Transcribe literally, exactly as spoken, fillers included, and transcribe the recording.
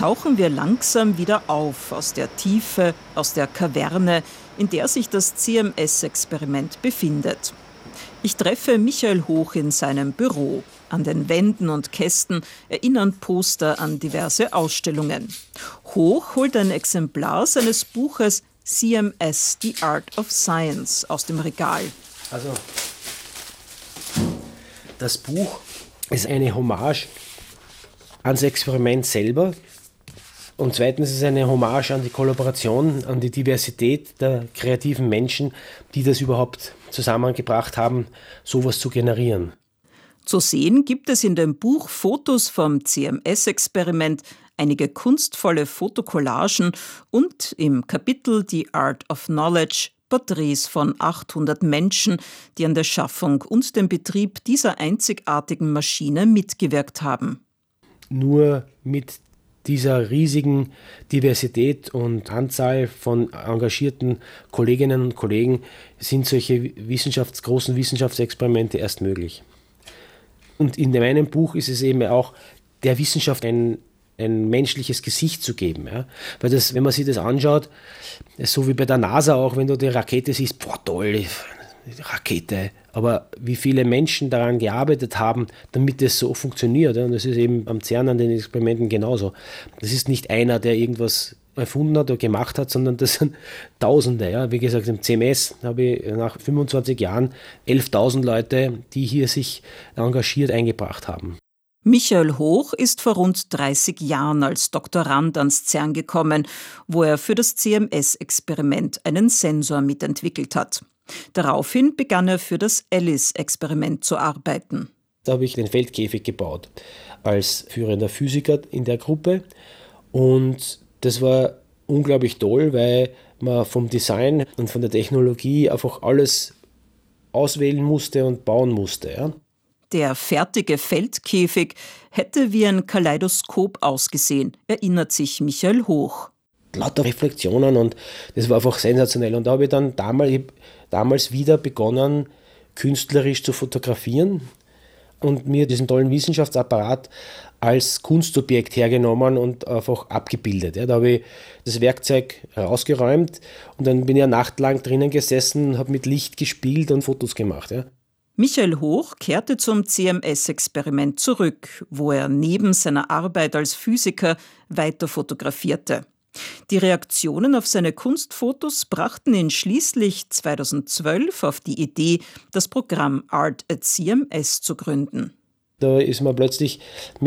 tauchen wir langsam wieder auf aus der Tiefe, aus der Kaverne, in der sich das C M S-Experiment befindet. Ich treffe Michael Hoch in seinem Büro. An den Wänden und Kästen erinnern Poster an diverse Ausstellungen. Hoch holt ein Exemplar seines Buches C M S, The Art of Science aus dem Regal. Also, das Buch ist eine Hommage ans Experiment selber. Und zweitens ist es eine Hommage an die Kollaboration, an die Diversität der kreativen Menschen, die das überhaupt zusammengebracht haben, sowas zu generieren. Zu sehen gibt es in dem Buch Fotos vom C M S-Experiment, einige kunstvolle Fotocollagen und im Kapitel The Art of Knowledge Porträts von achthundert Menschen, die an der Schaffung und dem Betrieb dieser einzigartigen Maschine mitgewirkt haben. Nur mit dieser riesigen Diversität und Anzahl von engagierten Kolleginnen und Kollegen sind solche Wissenschafts-, großen Wissenschaftsexperimente erst möglich. Und in meinem Buch ist es eben auch, der Wissenschaft ein, ein menschliches Gesicht zu geben. Ja? Weil das, wenn man sich das anschaut, so wie bei der NASA auch, wenn du die Rakete siehst, boah toll, die Rakete. Aber wie viele Menschen daran gearbeitet haben, damit es so funktioniert. Ja? Und das ist eben am CERN an den Experimenten genauso. Das ist nicht einer, der irgendwas erfunden hat oder gemacht hat, sondern das sind Tausende. Ja. Wie gesagt, im C M S habe ich nach fünfundzwanzig Jahren elftausend Leute, die hier sich engagiert eingebracht haben. Michael Hoch ist vor rund dreißig Jahren als Doktorand ans CERN gekommen, wo er für das C M S-Experiment einen Sensor mitentwickelt hat. Daraufhin begann er für das Alice-Experiment zu arbeiten. Da habe ich den Feldkäfig gebaut als führender Physiker in der Gruppe und das war unglaublich toll, weil man vom Design und von der Technologie einfach alles auswählen musste und bauen musste. Ja. Der fertige Feldkäfig hätte wie ein Kaleidoskop ausgesehen, erinnert sich Michael Hoch. Lauter Reflexionen und das war einfach sensationell. Und da habe ich dann damals, damals wieder begonnen, künstlerisch zu fotografieren und mir diesen tollen Wissenschaftsapparat als Kunstobjekt hergenommen und einfach abgebildet. Ja, da habe ich das Werkzeug rausgeräumt und dann bin ich eine Nacht lang drinnen gesessen, habe mit Licht gespielt und Fotos gemacht. Ja. Michael Hoch kehrte zum C M S-Experiment zurück, wo er neben seiner Arbeit als Physiker weiter fotografierte. Die Reaktionen auf seine Kunstfotos brachten ihn schließlich zweitausendzwölf auf die Idee, das Programm Art at C M S zu gründen. Da ist man plötzlich